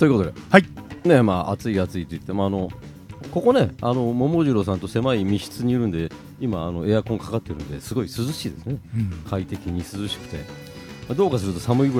ということで、 はい。 ね、まあ暑い暑いと言ってもここね、桃次郎さんと狭い密室にいるんで、今エアコンかかってるんですごい涼しいですね。快適に涼しくて、どうかすると寒いぐらい